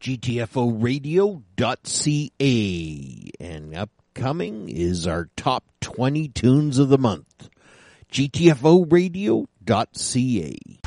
GTFOradio.ca. And upcoming is our top 20 tunes of the month. GTFOradio.ca.